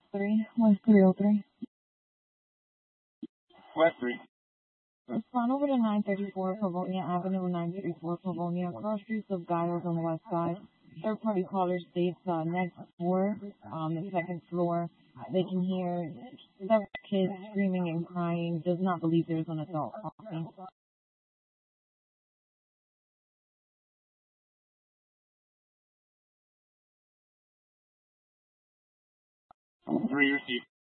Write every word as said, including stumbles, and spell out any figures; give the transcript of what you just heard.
three, West three oh three. West three. Respond over to nine thirty-four Pavonia Avenue, nine thirty-four Pavonia, cross streets of Giles on the west side. Third party caller states uh, next floor, um, the second floor. They can hear several kids screaming and crying. Does not believe there's an adult talking. Three received.